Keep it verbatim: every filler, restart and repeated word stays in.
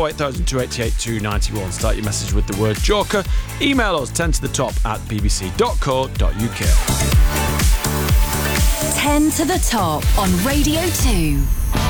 oh eight thousand two eight eight two nine one. Start your message with the word Joker. Email us ten to the top at bbc dot co dot uk. ten to the top on Radio two.